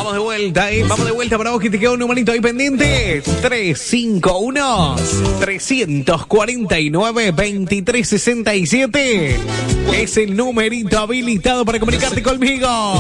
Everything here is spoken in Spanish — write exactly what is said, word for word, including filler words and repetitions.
Vamos de vuelta, ¿eh? Vamos de vuelta para vos que te queda un numerito ahí pendiente. tres cinco uno, tres cuatro nueve, dos tres seis siete. Es el numerito habilitado para comunicarte conmigo.